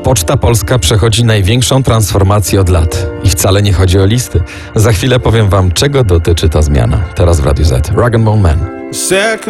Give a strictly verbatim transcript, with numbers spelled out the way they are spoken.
Poczta Polska przechodzi największą transformację od lat. I wcale nie chodzi o listy. Za chwilę powiem wam, czego dotyczy ta zmiana. Teraz w Radiu Z. Rag and Bone Man.